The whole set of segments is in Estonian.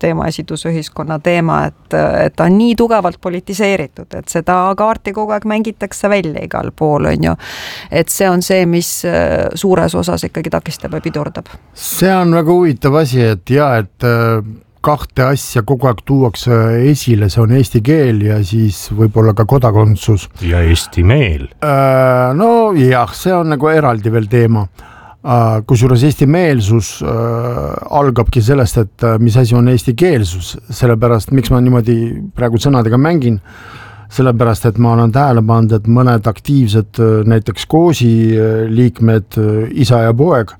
teema ja sidusühiskonna teema, et ta on nii tugevalt politiseeritud, et seda kaarti kogu aeg mängitakse välja igal pool, on ju. Et see on see, mis suures osas ikkagi takistab ja pidurdab. See on väga huvitav asi, et kahte asja kogu aeg tuuakse esile, see on eesti keel ja siis võib-olla ka kodakondsus. Ja eesti meel. No jah, see on nagu eraldi veel teema. Kusjuures eesti meelsus algabki sellest, et mis asi on eesti keelsus, sellepärast, miks ma niimoodi praegu sõnadega mängin, sellepärast, et ma olen tähele pannud, et mõned aktiivsed näiteks koosi liikmed, isa ja poeg,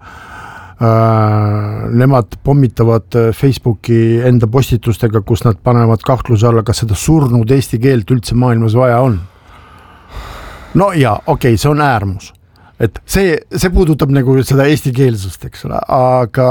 nemad pommitavad Facebooki enda postitustega, kus nad panevad kahtluse alla, kas seda surnud eesti keelt üldse maailmas vaja on. No ja, okei, see on äärmus. Et see puudutab nagu seda eesti keelsust, eks ole, aga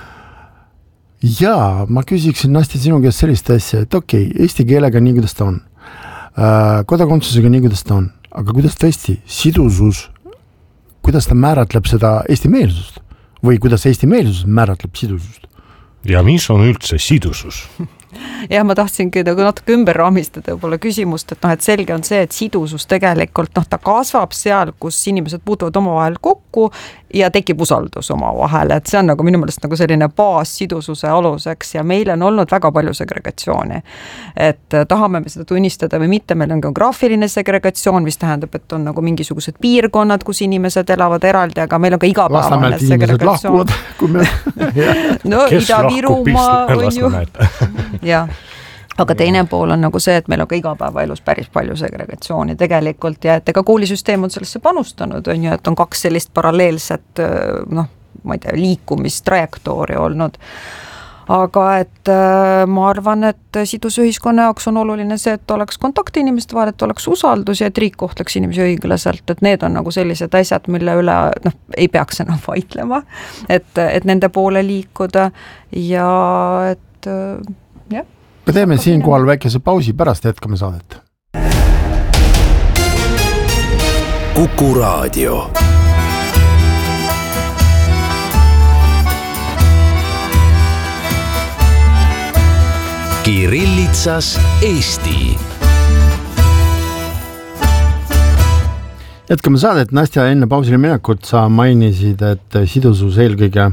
jaa, ma küsiksin Nastja sinu käest sellist asja, et okei, eesti keelega nii, kuidas ta on. Kodakondsusega nii, kuidas ta on, aga kuidas tõesti sidusus, kuidas ta määratleb seda eesti meelsust? Või kuidas eesti meelsus määratleb sidusust? Ja mis on üldse sidusus? Jah, ma tahtsingi natuke ümber raamistada võib-olla küsimust, et selge on see, et sidusus tegelikult ta kasvab seal, kus inimesed puutuvad omavahel kokku ja tekib usaldus omavahel, et see on nagu minu meelest nagu selline baas sidususe aluseks ja meil on olnud väga palju segregatsiooni. Et tahame me seda tunnistada või mitte, meil on geograafiline segregatsioon, mis tähendab, et on nagu mingisugused piirkonnad, kus inimesed elavad eraldi, aga meil on ka igapäevane segregatsioon. No Ida-Virumaa on ju. Ja. Aga teine pool on nagu see, et meil on ka igapäevaelus päris palju segregatsiooni tegelikult ja et ega koolisüsteem on sellesse panustanud, on ju, et on kaks sellist paralleelset ma ei tea, liikumistrajektoori olnud. Aga et ma arvan, et sidusühiskonna jaoks on oluline see, et oleks kontakt inimeste vahel, et oleks usaldus ja et riik kohtleks inimesi õiglaselt, et need on nagu sellised asjad, mille üle ei peaks enam vaitlema, et nende poole liikuda ja et jah. Me teeme siinkohal väikese pausi, pärast jätkame saadet. Kuku Raadio. Kirillitsas Eesti. Jätkame saadet. Nastja, enne pausile minekut sa mainisid, et sidusus eelkõige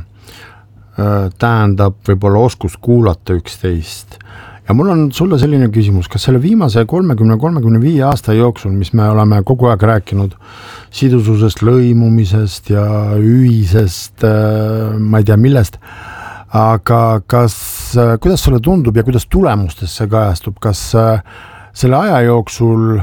tähendab võib-olla oskust kuulata üksteist. Ja mul on sulle selline küsimus, kas selle viimase 30-35 aasta jooksul, mis me oleme kogu aeg rääkinud sidususest, lõimumisest ja ühisest, ma ei tea millest, aga kuidas sulle tundub ja kuidas tulemustesse kajastub, kas selle aja jooksul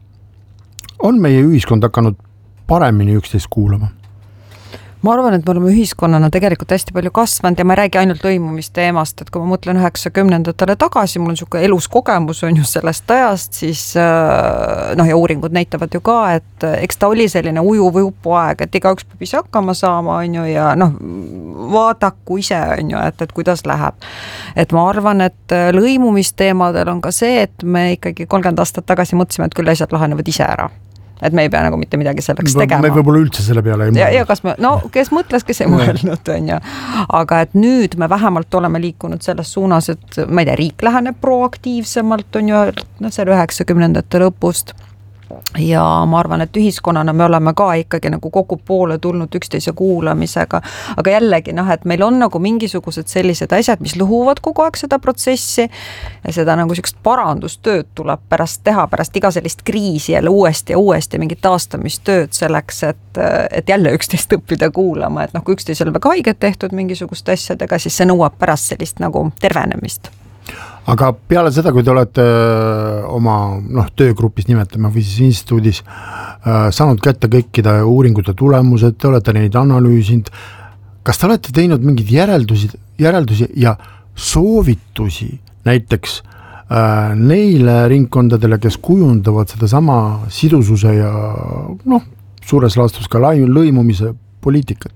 on meie ühiskond hakanud paremini üksteist kuulama? Ma arvan, et me oleme ühiskonnana tegelikult hästi palju kasvanud ja ma ei räägi ainult lõimumisteemast, et kui ma mõtlen 90-ndatele tagasi, mul on selline elus kogemus on ju sellest ajast, siis ja uuringud näitavad ju ka, et eks ta oli selline ujuv aeg, et igaüks peab ise hakkama saama on ju ja vaadaku ise on ju, et kuidas läheb. Et ma arvan, et lõimumisteemadel on ka see, et me ikkagi 30 aastat tagasi mõtlesime, et küll asjad lahenevad ise ära. Et me ei pea nagu mitte midagi selleks tegema. Me võib-olla üldse selle peale ei mõelnud. Ja kas me, kes mõtles, kes ei mõelnud, on ju. Aga et nüüd me vähemalt oleme liikunud selles suunas, et ma ei tea, riik läheneb proaktiivsemalt, on ju, see 90-ndate lõpust. Ja ma arvan, et ühiskonnana me oleme ka ikkagi nagu kogu poole tulnud üksteise kuulamisega, aga jällegi, et meil on nagu mingisugused sellised asjad, mis lõhuvad kogu aeg seda protsessi ja seda nagu sellist parandustööd tuleb pärast iga sellist kriisi jälle uuesti mingit taastamistööd selleks, et jälle üksteist õppida kuulama, et kui üksteisel on väga haiget tehtud mingisuguste asjadega, siis see nõuab pärast sellist nagu tervenemist. Aga peale seda, kui te olete oma töögrupis nimetame või siis instituudis saanud kätte kõikide uuringute tulemused, te olete neid analüüsinud, kas te olete teinud mingid järeldusi ja soovitusi näiteks neile ringkondadele, kes kujundavad seda sama sidususe ja suures laastus ka lõimumise poliitikat?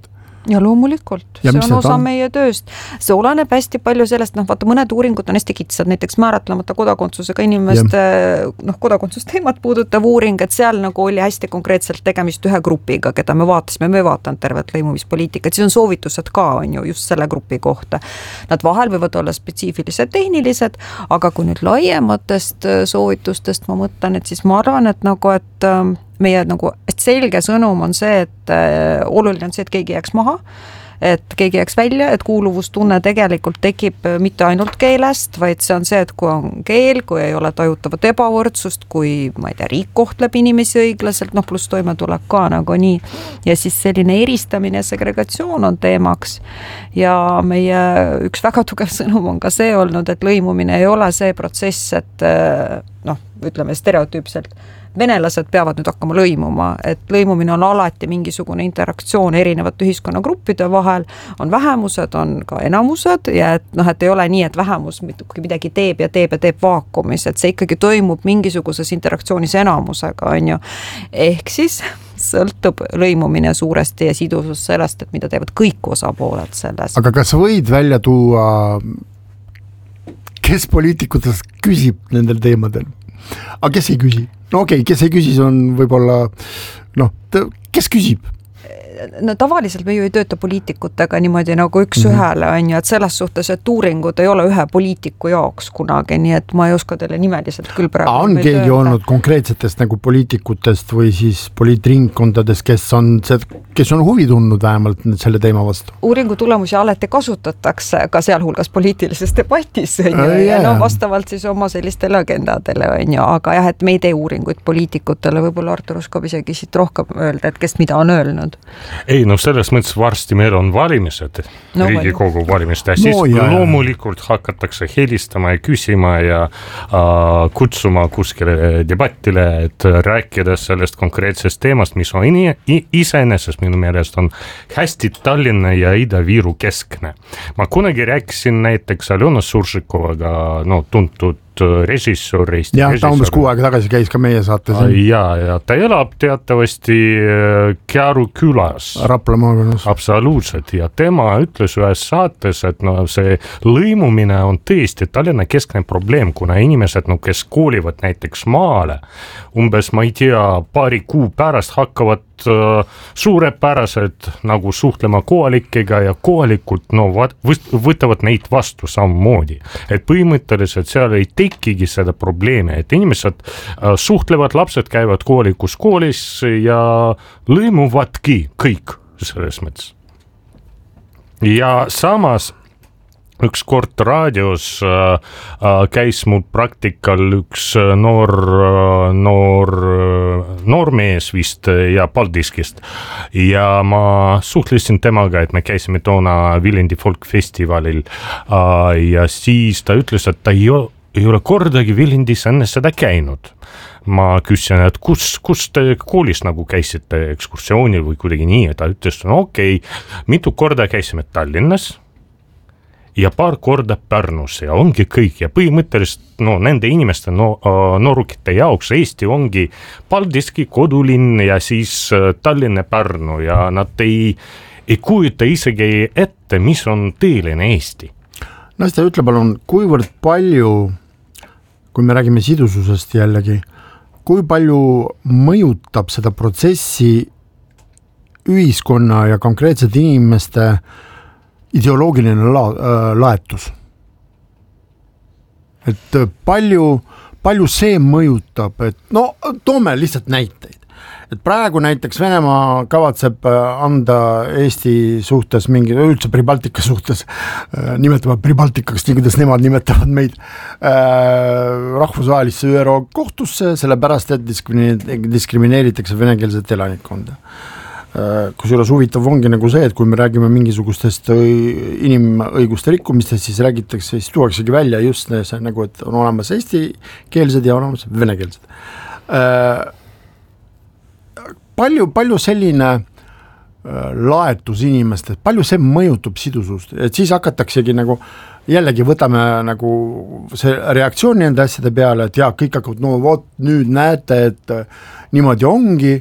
Ja loomulikult, Ja see mis on need osa on? meie tööst. See oleneb hästi palju sellest, vaata mõned uuringud on hästi kitsad, näiteks määratlemata kodakondsusega inimeste kodakondsusteemat puudutav uuring, et seal nagu oli hästi konkreetselt tegemist ühe grupiga, keda me vaatasime, me ei vaatanud tervet lõimumispoliitikat, siis on soovitused ka, on ju, just selle grupi kohta. Nad vahel võivad olla spetsiifilised, tehnilised, aga kui nüüd laiematest soovitustest ma mõtlen, et siis ma arvan, et nagu, et meie nagu selge sõnum on see, et oluline on see, et keegi jääks maha, et keegi jääks välja, et kuuluvustunne tegelikult tekib mitte ainult keelest, vaid see on see, et kui on keel, kui ei ole tajutavat ebavõrdsust, kui, ma ei tea, riik kohtleb inimesi õiglaselt, pluss toimetulek ka nagu nii. Ja siis selline eristamine ja segregatsioon on teemaks. Ja meie üks väga tugev sõnum on ka see olnud, et lõimumine ei ole see protsess, et ütleme stereotüüpselt, venelased peavad nüüd hakkama lõimuma, et lõimumine on alati mingisugune interaktsioon erinevate ühiskonnagruppide vahel, on vähemused, on ka enamused ja et ei ole nii, et vähemus midagi teeb vaakumis, et see ikkagi toimub mingisuguses interaktsioonis enamusega, on ju. Ehk siis sõltub lõimumine suuresti ja sidusus sellest, et mida teevad kõik osapooled selles. Aga kas võid välja tuua, kes poliitikutest küsib nendel teemadel? Aga kes ei küsi? No okei, kes ei küsi, see on võib-olla, kes küsib? No tavaliselt me ju ei tööta poliitikutega niimoodi nagu üks ühele, on ju, et selles suhtes, et uuringud ei ole ühe poliitiku jaoks kunagi, nii et ma ei oska teile nimeliselt küll praegu. On keegi olnud konkreetsetest nagu poliitikutest või siis poliitringkondadest, kes on huvi tundnud vähemalt selle teema vastu? Uuringu tulemusi alati kasutatakse ka sealhulgas poliitilises debatis, on ju, ja vastavalt siis oma sellistele agendadele, on ju, aga jah, et me ei tee uuringuid poliitikutele, võib-olla Artur oskab isegi siit rohkem öelda, et kes mida on öelnud. Ei, selles mõttes varsti meil on valimised, Riigikogu valimist, ja siis loomulikult hakatakse helistama ja küsima ja kutsuma kuskile debattile, et rääkida sellest konkreetsest teemast, mis on iseenesest minu meelest on hästi Tallinna ja Ida-Viru keskne. Ma kunagi rääkisin näiteks Aljona Suršikovaga, tuntud režissöör Eesti. Ja ta umbes 6 aega tagasi käis ka meie saates. Ja ta elab teatavasti Käru külas. Rapla maakonnas. Absoluutselt, ja tema ütles ühes saates, et see lõimumine on tõesti Tallinna keskne probleem, kuna inimesed, kes koolivad näiteks maale, umbes, ma ei tea, paari kuu pärast hakkavad suurepäraselt nagu suhtlema kohalikega ja kohalikult võtavad neid vastu samamoodi. Et põhimõtteliselt seal ei tekigi seda probleemi, et inimesed suhtlevad, lapsed käivad kohalikus koolis ja lõimuvadki kõik selles mõttes. Ja samas üks kord raadios käis mul praktikal üks noormees vist ja Paldiskist ja ma suhtlesin temaga, et me käisime toona Viljandi folkfestivalil ja siis ta ütles, et ta ei ole kordagi Viljandis enne seda käinud. Ma küsisin, et kus te koolis nagu käisite ekskursioonil või kuidagi nii, et ta ütles, okei, mitu korda käisime Tallinnas ja paar korda Pärnus ja ongi kõik ja põhimõtteliselt nende inimeste noorukite jaoks Eesti ongi Paldiski kodulinn ja siis Tallinna Pärnu ja nad ei kujuta isegi ette, mis on tõeline Eesti. Nastja, ütle palun, kuivõrd palju, kui me räägime sidususest jällegi, kui palju mõjutab seda protsessi ühiskonna ja konkreetsete inimeste ideoloogiline laetus. Et palju see mõjutab, et toome lihtsalt näiteid. Et praegu näiteks Venemaa kavatseb anda Eesti suhtes üldse Pribaltika suhtes, nimetavad Pribaltikaks, nii kuidas nemad nimetavad meid, rahvusvahelisse ÜRO kohtusse, sellepärast, et diskrimineeritakse venekeelset elanikkonda. Kusjuures huvitav ongi nagu see, et kui me räägime mingisugustest inimõiguste rikkumistest, siis tuuaksegi välja just see nagu, et on olemas eestikeelsed ja on olemas venekeelsed. Palju selline laetus inimestest, palju see mõjutab sidusust, et siis hakataksegi nagu jällegi võtame nagu see reaktsioon nende asjade peale, et kõik hakkavad, nüüd näete, et niimoodi ongi,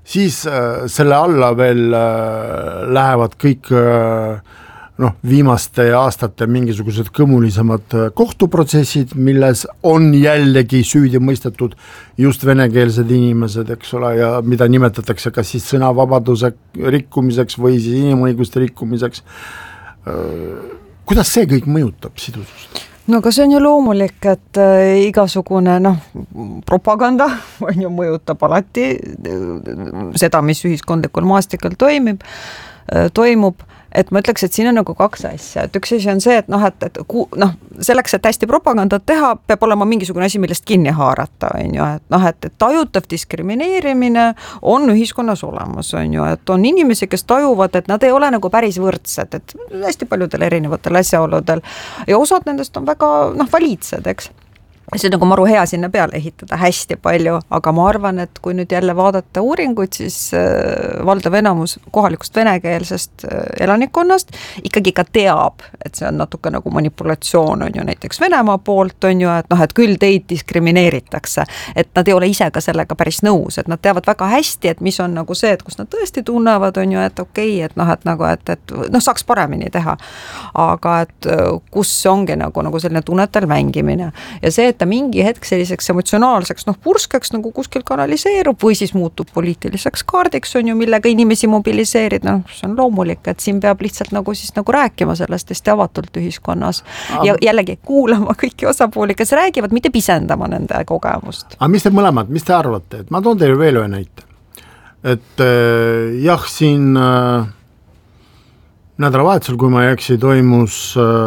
siis selle alla veel lähevad kõik viimaste aastate mingisugused kõmulisemad kohtuprotsessid, milles on jällegi süüdi mõistetud just venekeelsed inimesed, eks ole, ja mida nimetatakse kas siis sõnavabaduse rikkumiseks või siis inimõiguste rikkumiseks. Kuidas see kõik mõjutab sidusust? No aga see on ju loomulik, et igasugune propaganda on ju mõjutab alati seda, mis ühiskondlikul maastikul toimub, et ma ütleks, et siin on nagu kaks asja, et üks asi on see, et selleks, et hästi propagandat teha, peab olema mingisugune asi, millest kinni haarata, on ju, et tajutav diskrimineerimine on ühiskonnas olemas, on ju, et on inimesi, kes tajuvad, et nad ei ole nagu päris võrdsed, et hästi paljudel erinevatel asjaoludel ja osad nendest on väga valiidsed, eks. See on nagu maru hea sinna peale ehitada hästi palju, aga ma arvan, et kui nüüd jälle vaadata uuringuid, siis valdav enamus kohalikust venekeelsest elanikkonnast ikkagi ka teab, et see on natuke nagu manipulatsioon, on ju, näiteks Venemaa poolt, on ju, et küll teid diskrimineeritakse, et nad ei ole ise ka sellega päris nõus, et nad teavad väga hästi, et mis on nagu see, et kus nad tõesti tunnevad, on ju, et okei, et saaks paremini teha, aga et kus ongi nagu selline tunnetel mängimine ja see, et ta mingi hetk selliseks emotsionaalseks purskeks nagu kuskil kanaliseerub või siis muutub poliitiliseks kaardiks, on ju, millega inimesi mobiliseerida, see on loomulik, et siin peab lihtsalt nagu rääkima sellest hästi avatult ühiskonnas ja jällegi kuulama kõiki osapooli, kes räägivad, mitte pisendama nende kogemust. Aga mis te mõlemad, mis te arvate, et ma toon teile veel ühe näite, et jah, siin nädalavahetusel, kui ma ei eksi, toimus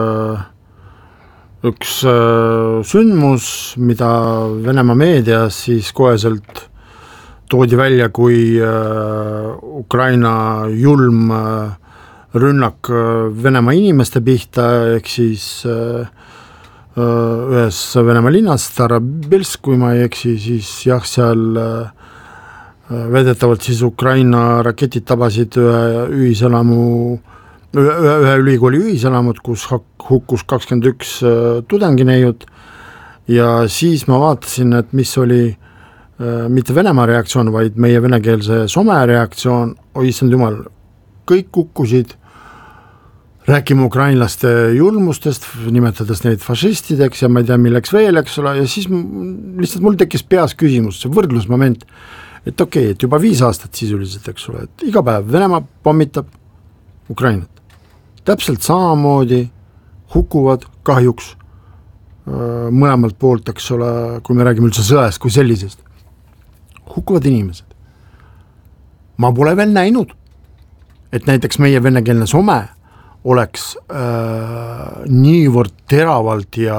üks sündmus, mida Venemaa meedias siis koheselt toodi välja kui Ukraina julm rünnak Venemaa inimeste pihta, ehk siis ühes Venemaa linnas, Starobelsk, kui ma ei eksi, siis jah, seal vedetavalt siis Ukraina raketid tabasid ühe ülikooli ühiselamut, kus hukkus 21 tudengineiut ja siis ma vaatasin, et mis oli mitte Venemaa reaktsioon, vaid meie venekeelse some reaktsioon, issand jumal, kõik kukkusid rääkima ukrainlaste julmustest, nimetades neid fašistideks ja ma ei tea, milleks veel, eks ole, ja siis lihtsalt mul tekkis peas küsimus, see võrdlusmoment, et okei, et juba 5 aastat sisuliselt, eks ole, et iga päev Venemaa pommitab Ukrainat. Täpselt samamoodi hukkuvad kahjuks mõlemalt poolt, eks ole, kui me räägime üldse sõjast kui sellisest, hukkuvad inimesed. Ma pole veel näinud, et näiteks meie venekeelne some oleks niivõrd teravalt ja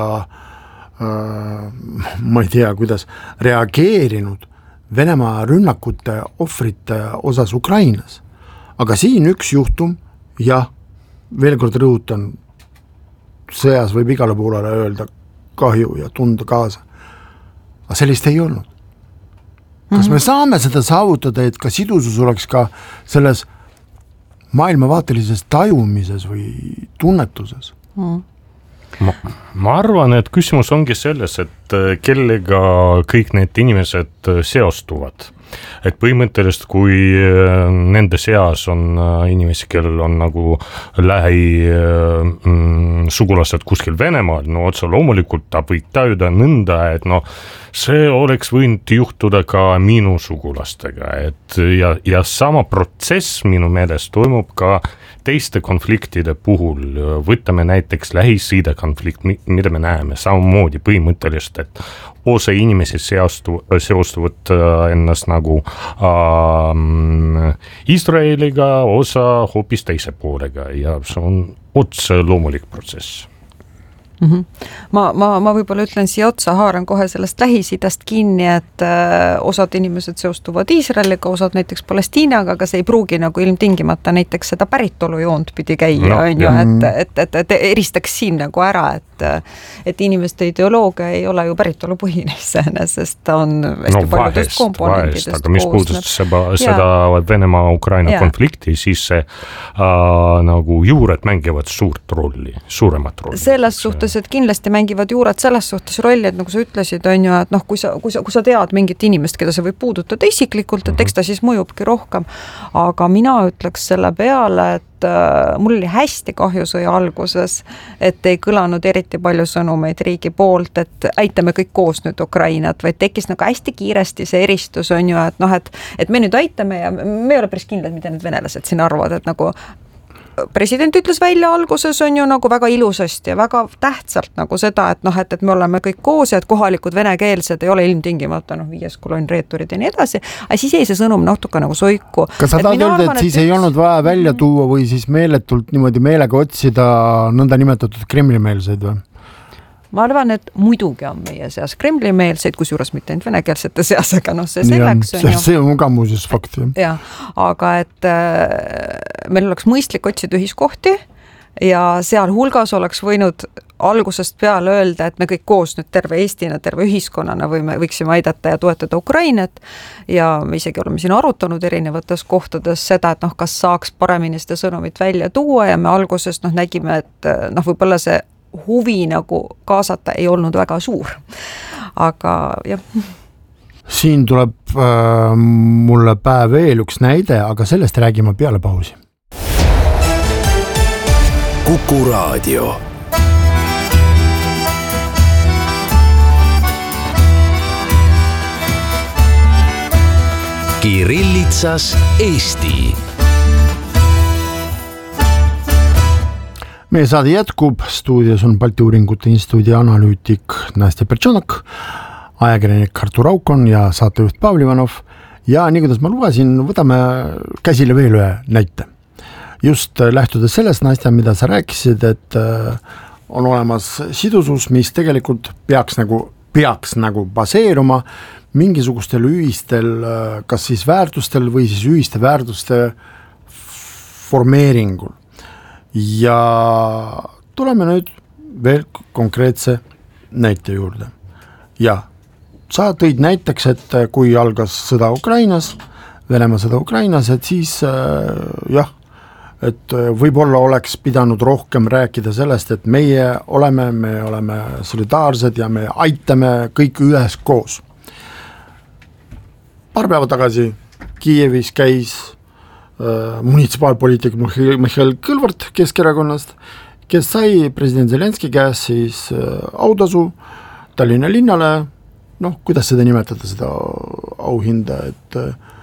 ma ei tea, kuidas reageerinud Venemaa rünnakute ohvrite osas Ukrainas. Aga siin üks juhtum, jah, veel kord rõhutan, sõjas võib igale poolele öelda kahju ja tunda kaasa. Aga sellist ei olnud. Kas me saame seda saavutada, et ka sidusus oleks ka selles maailmavaatelises tajumises või tunnetuses? Ma arvan, et küsimus ongi selles, et kellega kõik need inimesed seostuvad. Et põhimõtteliselt, kui nende seas on inimesi, kellel on nagu sugulased kuskil Venemaal, no otse loomulikult ta võib tajuda nõnda, et see oleks võinud juhtuda ka minu sugulastega, et ja sama protsess minu meelest toimub ka teiste konfliktide puhul, võtame näiteks Lähis-Ida konflikt, mida me näeme samamoodi põhimõtteliselt, et osa inimesi seostuvad ennast nagu Iisraeliga, osa hoopis teise poolega ja see on otse loomulik protsess. Ma võib-olla ütlen siia otsa, haaran kohe sellest Lähis-Idast kinni, et osad inimesed seostuvad Iisraeliga, osad näiteks Palestiinaga, aga see ei pruugi nagu ilmtingimata näiteks seda päritolujoont pidi käia, on ju, et eristaks siin nagu ära, et inimeste ideoloogia ei ole ju päritolupõhine iseenesest, ta on hästi paljudest komponentidest aga mis puudutab seda Venemaa-Ukraina konflikti, siis see nagu juured mängivad suuremat rolli. Selles suhtes venekeelsed kindlasti mängivad juured selles suhtes rolli, et nagu sa ütlesid, on ju, et noh, kui sa tead mingit inimest, keda see võib puudutada isiklikult, et eks ta siis mõjubki rohkem. Aga mina ütleks selle peale, et mul oli hästi kahju sõja alguses, et ei kõlanud eriti palju sõnumeid riigi poolt, et aitame kõik koos nüüd Ukrainat, vaid tekkis nagu hästi kiiresti see eristus, on ju, et noh, et me nüüd aitame ja me ei ole päris kindlad, mida need venelased siin arvavad, et nagu president ütles välja alguses, on ju nagu väga ilusasti ja väga tähtsalt nagu seda, et noh, et me oleme kõik koos ja et kohalikud venekeelsed ei ole ilmtingimata 5. kolonn reeturid ja nii edasi, aga siis jäi see sõnum natuke nagu soiku. Kas sa tahad öelda, et siis ei olnud vaja välja tuua või siis meeletult niimoodi meelega otsida nõnda nimetatud Kremli-meelseid või? Ma arvan, et muidugi on meie seas Kremli-meelseid, kusjuures mitte ainult venekeelsete seas, aga noh, see selleks on ju. See on ka muuseas fakt. Ja, aga et meil oleks mõistlik otsida ühiskohti ja seal hulgas oleks võinud algusest peale öelda, et me kõik koos nüüd terve Eestina, terve ühiskonnana võiksime aidata ja toetada Ukrainat ja me isegi oleme siin arutanud erinevates kohtades seda, et noh, kas saaks paremini seda sõnumit välja tuua ja me alguses nägime, et noh, võib-olla see huvi nagu kaasata ei olnud väga suur, aga jah. Siin tuleb mulle päev veel üks näide, aga sellest räägime peale pausi. Kuku Raadio. Kirillitsas Eesti. Meie saade jätkub, stuudios on Balti Uuringute Instituudi analüütik Nastja Pertšonak, ajakirjanik Artur Aukon ja saatejuht Pavel Ivanov ja nii kuidas ma lubasin, võtame käsile veel ühe näite. Just lähtudes sellest, Nastja, mida sa rääkisid, et on olemas sidusus, mis tegelikult peaks nagu baseeruma mingisugustel ühistel, kas siis väärtustel või siis ühiste väärtuste formeeringul. Ja tuleme nüüd veel konkreetse näite juurde. Ja sa tõid näiteks, et kui algas sõda Ukrainas, Venemaa sõda Ukrainas, et siis jah, et võib-olla oleks pidanud rohkem rääkida sellest, et me oleme solidaarsed ja me aitame kõik ühes koos. Paar päeva tagasi Kiievis käis munitsipaalpoliitik Mihhail Kõlvart Keskerakonnast, kes sai president Zelenski käes siis autasu Tallinna linnale, noh, kuidas seda nimetada, seda auhinda, et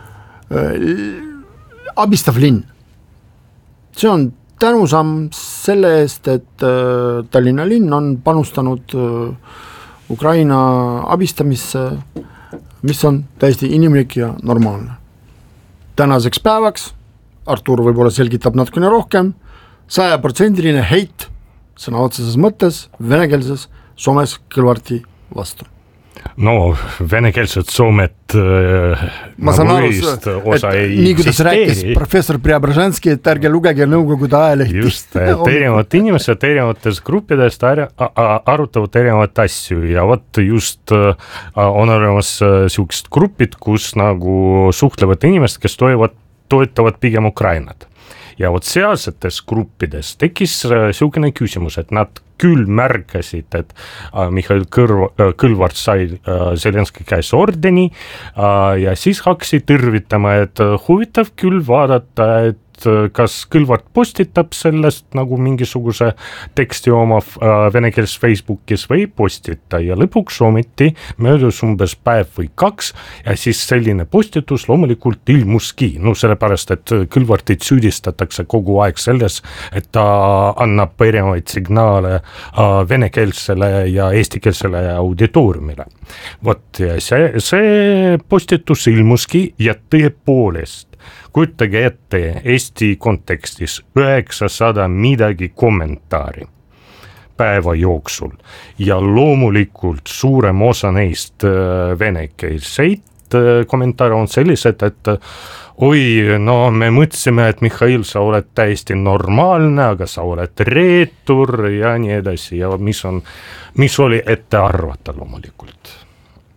abistav linn. See on tänusamm selle eest, et Tallinna linn on panustanud Ukraina abistamisse, mis on täiesti inimlik ja normaalne. Tänaseks päevaks Artur võib-olla selgitab natukene rohkem, 100% heit sõna otseses mõttes venekeelses Soomes Kõlvarti vastu. No venekeelset Soomet ma saan aru, et nii kuidas rääkis professor Preobrazhenski, et ärge lugege Nõukogude ajalehti. Just, erinevad inimesed erinevates gruppidest arutavad erinevat asju ja võt just on olemas siuksed grupid, kus nagu suhtlevad inimesed, kes toetavad pigem Ukrainat. Ja vot sealsetes gruppides tekkis siukene küsimus, et nad küll märkasid, et Mihhail Kõlvart sai Zelenski käes ordeni ja siis hakkasid tervitama, et huvitav küll vaadata, et kas Kõlvart postitab sellest nagu mingisuguse teksti oma venekeelses Facebookis või postita ja lõpuks ometi möödus umbes päev või 2 ja siis selline postitus loomulikult ilmuski, no sellepärast, et Kõlvartit süüdistatakse kogu aeg selles, et ta annab erinevaid signaale venekeelsele ja eestikeelsele auditooriumile. Vot ja see postitus ilmuski ja tõepoolest kujutage ette Eesti kontekstis 900 midagi kommentaari päeva jooksul ja loomulikult suurem osa neist venekeelseid kommentaare on sellised, et oi, no me mõtlesime, et Mihhail, sa oled täiesti normaalne, aga sa oled reetur ja nii edasi ja mis oli ette arvata loomulikult.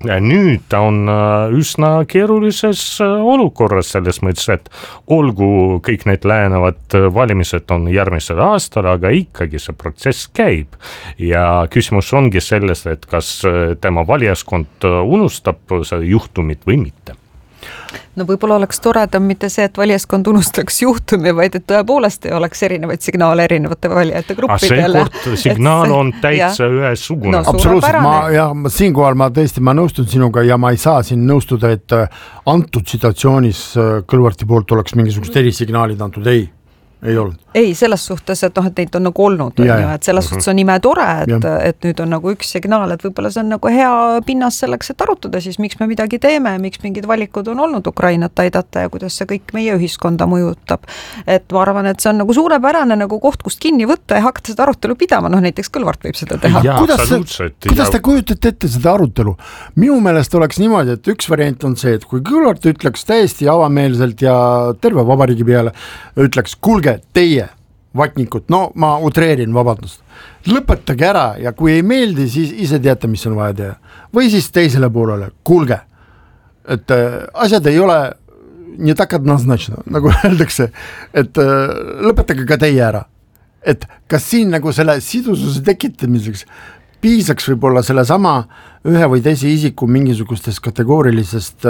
nüüd ta on üsna keerulises olukorras selles mõttes, et olgu kõik need lähenevad valimised on järgmisel aastal, aga ikkagi see protsess käib. Ja küsimus ongi selles, et kas tema valijaskond unustab see juhtumit või mitte. No võib-olla oleks toredam mitte see, et valijaskond unustaks juhtumi, vaid et tõepoolest ei oleks erinevaid signaale erinevate valijate gruppidele. Signaal on täitsa ühesugune. No, absoluutselt, siinkohal ma nõustun sinuga ja ma ei saa siin nõustuda, et antud situatsioonis Kõlvarti poolt oleks mingisugust erisignaalid antud, ei olnud. Ei, selles suhtes, et et neid on nagu olnud, et selles suhtes on tore, et nüüd on nagu üks signaal, et võib-olla see on nagu hea pinnas selleks, et arutada siis, miks me midagi teeme, miks mingid valikud on olnud Ukrainat aidata ja kuidas see kõik meie ühiskonda mõjutab. Et ma arvan, et see on nagu suurepärane nagu koht, kust kinni võtta ja hakata seda arutelu pidama, näiteks Kõlvart võib seda teha. Kuidas te kujutate ette seda arutelu? Minu meelest oleks niimoodi, et üks variant on see, et kui Kõlvart ütleks täiesti avameelselt ja terve vabariigi peale, ütleks, kuulge, teie vatnikud, no ma utreerin, vabandust, lõpetage ära ja kui ei meeldi, siis ise teate, mis on vaja teha. Või siis teisele poolele, kuulge, et asjad ei ole nii takad назначено, nagu öeldakse, et lõpetage ka teie ära. Et kas siin nagu selle sidususe tekitamiseks piisaks võib-olla selle sama ühe või teise isiku mingisugustest kategoorilisest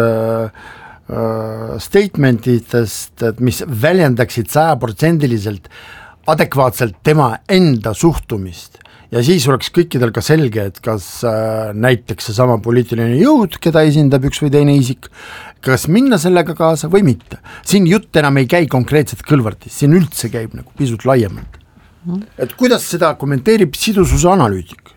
statementidest, mis väljendaksid 100% adekvaatselt tema enda suhtumist ja siis oleks kõikidel ka selge, et kas näiteks see sama poliitiline jõud, keda esindab üks või teine isik, kas minna sellega kaasa või mitte. Siin jutt enam ei käi konkreetselt Kõlvartis, siin üldse käib nagu pisut laiemalt. Et kuidas seda kommenteerib sidususe analüütik?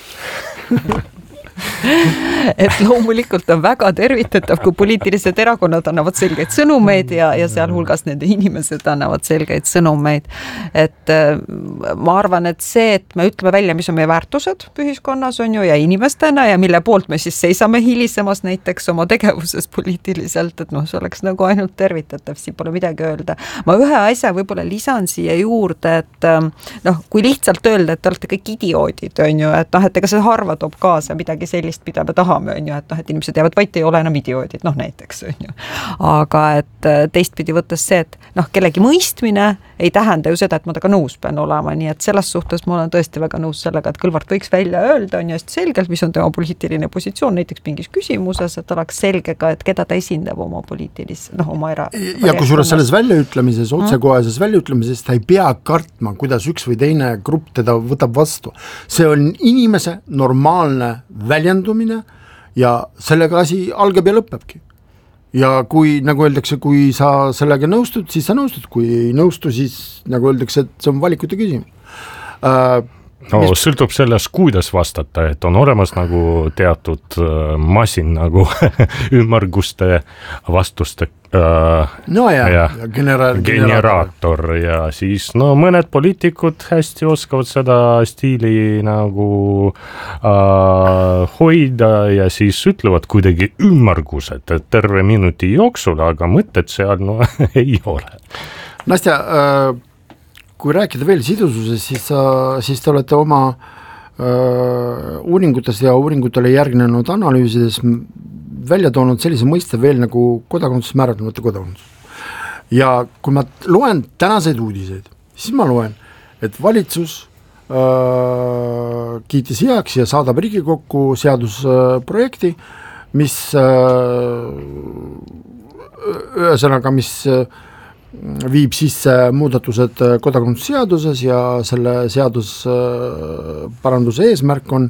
Et loomulikult on väga tervitatav, kui poliitilised erakonnad annavad selgeid sõnumeid ja sealhulgas nende inimesed annavad selgeid sõnumeid. Et ma arvan, et see, et me ütleme välja, mis on meie väärtused ühiskonnas on ju ja inimestena ja mille poolt me siis seisame hilisemas näiteks oma tegevuses poliitiliselt, et see oleks nagu ainult tervitatav, siin pole midagi öelda. Ma ühe asja võib-olla lisan siia juurde, et kui lihtsalt öelda, et te olete kõik idioodid, on ju, et ega see harva toob kaasa midagi sellist, mida me tahame, on ju, et inimesed jäävad vait, ei ole enam idioodid, näiteks, on ju. Aga et teistpidi võttes see, et kellegi mõistmine ei tähenda ju seda, et ma temaga nõus pean olema, nii et selles suhtes ma olen tõesti väga nõus sellega, et Kõlvart võiks välja öelda, on ju hästi selgelt, mis on tema poliitiline positsioon, näiteks mingis küsimuses, et oleks selge ka, et keda ta esindab oma poliitilist, oma ja kui suures selles väljaütlemises, otsekoheses väljaütlemises, ta ei pea kartma, kuidas üks või teine grupp teda võtab vastu. See on inimese normaalne väljendumine ja sellega asi algab ja lõpebki. Ja kui, nagu öeldakse, kui sa sellega nõustud, siis sa nõustud, kui ei nõustu, siis nagu öeldakse, et see on valikute küsimus. Sõltub sellest, kuidas vastata, et on olemas nagu teatud masin nagu ümmarguste vastuste generaator ja siis mõned poliitikud hästi oskavad seda stiili nagu hoida ja siis ütlevad kuidagi ümmargused terve minuti jooksul, aga mõtted seal ei ole. Nastja, kui rääkida veel sidususest, siis te olete oma uuringutes ja uuringutele järgnenud analüüsides välja toonud sellise mõiste veel nagu kodakondsus, määratlemata kodakondsus. Ja kui ma loen tänaseid uudiseid, siis ma loen, et valitsus kiitis heaks ja saadab Riigikokku seadusprojekti, mis ühesõnaga, mis viib sisse muudatused kodakondsusseaduses ja selle seadusparanduse eesmärk on,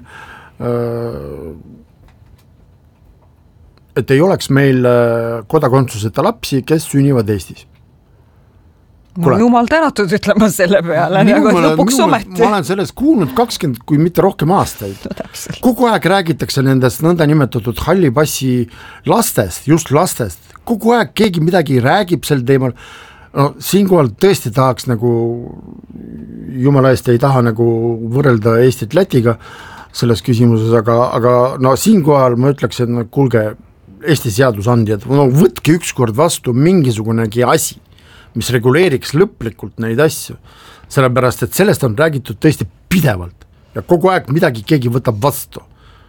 et ei oleks meil kodakondsuseta lapsi, kes sünnivad Eestis. Jumal tänatud ütlema selle peale, nagu lõpuks ometi. Ma olen sellest kuulnud 20, kui mitte rohkem aastaid. Kogu aeg räägitakse nendest nõndanimetatud halli passi lastest, just lastest. Kogu aeg keegi midagi räägib sel teemal. Siinkohal tõesti tahaks nagu, jumala eest ei taha nagu võrrelda Eestit Lätiga selles küsimuses, aga siinkohal ma ütleks, et kuulge, Eesti seadusandjad, võtke ükskord vastu mingisugunegi asi, mis reguleeriks lõplikult neid asju, sellepärast, et sellest on räägitud tõesti pidevalt ja kogu aeg midagi keegi võtab vastu.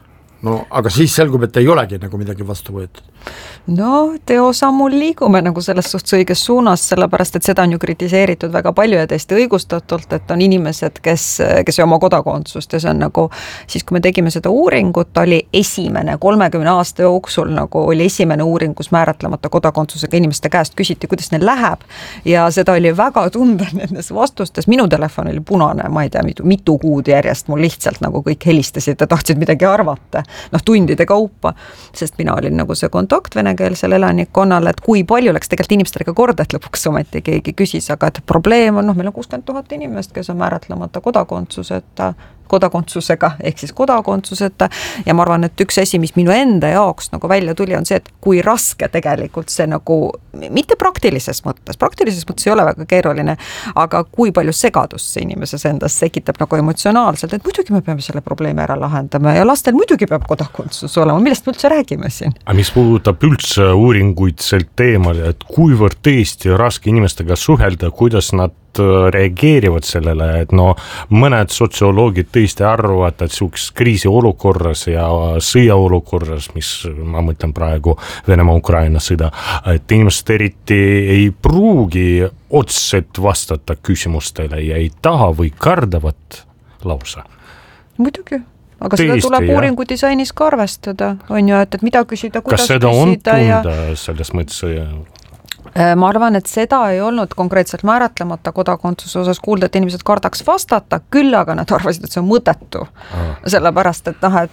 no aga siis selgub, et ei olegi nagu midagi vastu võetud. No teosammul liigume nagu selles suhtes õiges suunas, sellepärast et seda on ju kritiseeritud väga palju ja täiesti õigustatult, et on inimesed, kes ei oma kodakondsust ja see on nagu, siis kui me tegime seda uuringut, oli esimene 30 aasta jooksul nagu oli esimene uuring, kus määratlemata kodakondsusega inimeste käest küsiti, kuidas neil läheb ja seda oli väga tunda nendes vastustes. Minu telefon oli punane, ma ei tea, mitu kuud järjest mul lihtsalt nagu kõik helistasid ja tahtsid midagi arvata, tundide kaupa, sest mina olin nagu see kontakt venekeelsel elanikkonnal, et kui palju läks tegelikult inimestega korda, et lõpuks ometi keegi küsis, aga et probleem on, meil on 60 000 inimest, kes on määratlemata kodakondsusega ehk siis kodakondsuseta ja ma arvan, et üks asi, mis minu enda jaoks nagu välja tuli, on see, et kui raske tegelikult see nagu, mitte praktilises mõttes ei ole väga keeruline, aga kui palju segadust see inimeses endas sekitab nagu emotsionaalselt, et muidugi me peame selle probleemi ära lahendama ja lastel muidugi peab kodakondsus olema, millest me üldse räägime siin? Aga mis puudutab üldse uuringuid sel teemal, et kuivõrd tõesti raske inimestega suhelda, kuidas nad reageerivad sellele, et mõned sotsioloogid tõesti arvavad, et sihukes kriisiolukorras ja sõjaolukorras, mis ma mõtlen praegu Venemaa-Ukraina sõda, et inimesed eriti ei pruugi otseselt vastata küsimustele ja ei taha või kardavad lausa. Muidugi. Aga seda tuleb uuringu disainis ka arvestada, on ju, et mida küsida, kuidas küsida. Kas seda on tunda selles mõttes? Ma arvan, et seda ei olnud konkreetselt määratlemata kodakondsuse osas kuulda, et inimesed kardaks vastata, küll aga nad arvasid, et see on mõttetu. Sellepärast,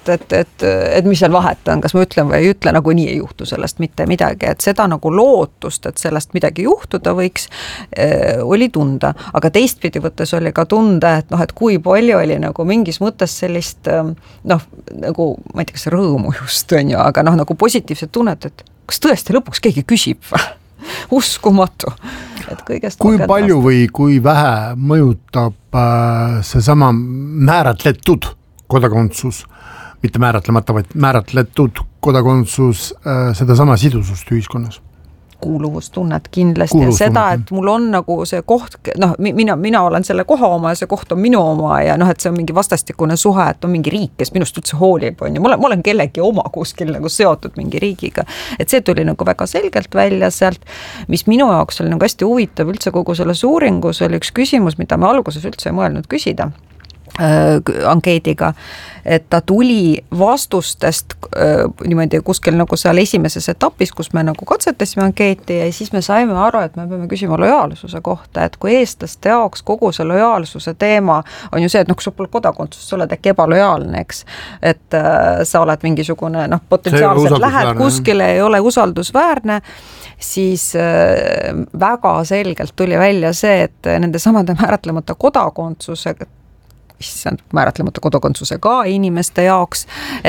et mis seal vahet on, kas ma ütlen või ei ütle, nagu nii ei juhtu sellest mitte midagi, et seda nagu lootust, et sellest midagi juhtuda võiks, oli tunda. Aga teistpidi võttes oli ka tunda, et kui palju oli nagu mingis mõttes sellist, nagu ma ei tea, kas rõõmu just on ju, aga nagu positiivset tunnet, et kas tõesti lõpuks keegi küsib või? Uskumatu. Et kui palju või kui vähe mõjutab seesama määratletud kodakondsus, mitte määratlemata, vaid määratletud kodakondsus sedasama sidusust ühiskonnas? Kuuluvustunnet kindlasti ja seda, et mul on nagu see koht, mina olen selle koha oma ja see koht on minu oma ja et see on mingi vastastikune suhe, et on mingi riik, kes minust üldse hoolib, on ju, ma olen kellegi oma kuskil nagu seotud mingi riigiga, et see tuli nagu väga selgelt välja sealt, mis minu jaoks oli nagu hästi huvitav üldse kogu selles uuringus oli üks küsimus, mida me alguses üldse ei mõelnud küsida ankeediga, et ta tuli vastustest niimoodi kuskil nagu seal esimeses etapis, kus me nagu katsetasime ankeeti ja siis me saime aru, et me peame küsima lojaalsuse kohta, et kui eestlaste jaoks kogu see lojaalsuse teema on ju see, et kui sul pole kodakondsust, sa oled äkki ebalojaalne, eks, et sa oled mingisugune potentsiaalselt lähed kuskile, ei ole usaldusväärne, siis väga selgelt tuli välja see, et nende samade määratlemata kodakondsusega määratlemata kodakondsusega inimeste jaoks,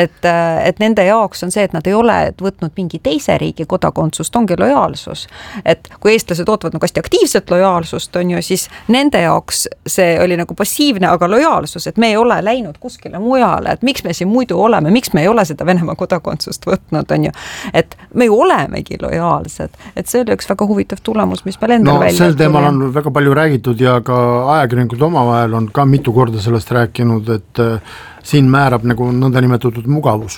et nende jaoks on see, et nad ei ole võtnud mingi teise riigi kodakondsust, ongi lojaalsus. Et kui eestlased ootavad nagu hästi aktiivset lojaalsust, on ju, siis nende jaoks see oli nagu passiivne, aga lojaalsus, et me ei ole läinud kuskile mujale, et miks me siin muidu oleme, miks me ei ole seda Venemaa kodakondsust võtnud, on ju, et me ju olemegi lojaalsed, et see oli üks väga huvitav tulemus, mis meil endal välja sel teemal on väga palju räägitud ja ka ajakirjanikud omavahel on ka mitu korda sellest rääkinud, et siin määrab nagu nõndanimetatud mugavus.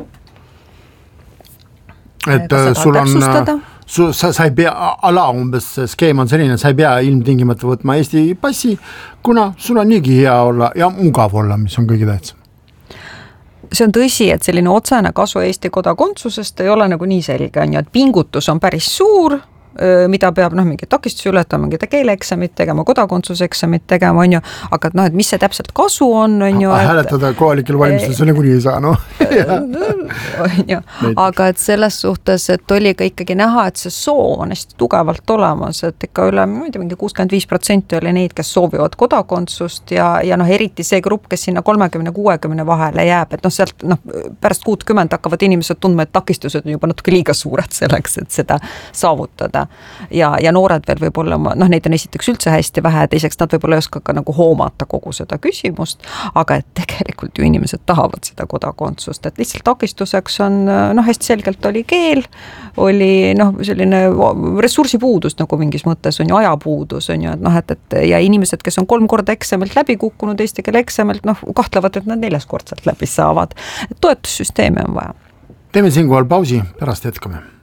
Et sul on, sa ei pea, umbes skeem on selline, sa ei pea ilmtingimata võtma Eesti passi, kuna sul on niigi hea olla ja mugav olla, mis on kõige tähtsam. See on tõsi, et selline otsene kasu Eesti kodakondsusest ei ole nagu nii selge, on ju, et pingutus on päris suur, mida peab mingi takistusi ületama, mingite keeleeksamid tegema, kodakondsuseksamid tegema, on ju, aga et mis see täpselt kasu on ju. Hääletada kohalikel valimistel, see nagunii ei saa, on ju, aga et selles suhtes, et oli ka ikkagi näha, et see soov on hästi tugevalt olemas, et ikka üle, mingi 65% oli neid, kes soovivad kodakondsust ja eriti see grupp, kes sinna 30-60 vahele jääb, et sealt pärast 60 hakkavad inimesed tundma, et takistused on juba natuke liiga suured selleks, et seda saavutada. ja noored veel võib-olla, noh, neid on esiteks üldse hästi vähe, teiseks nad võib-olla ei oska ka nagu hoomata kogu seda küsimust, aga et tegelikult ju inimesed tahavad seda kodakondsust, et lihtsalt takistuseks on, noh, hästi selgelt oli keel, oli selline ressursipuudus nagu mingis mõttes on ju, ajapuudus on ju, et noh, et ja inimesed, kes on 3 korda eksamilt läbi kukkunud, eesti keele eksamilt, noh, kahtlevad, et nad 4. kordselt läbi saavad. Toetussüsteeme on vaja. Teeme siinkohal pausi, pärast jätkame.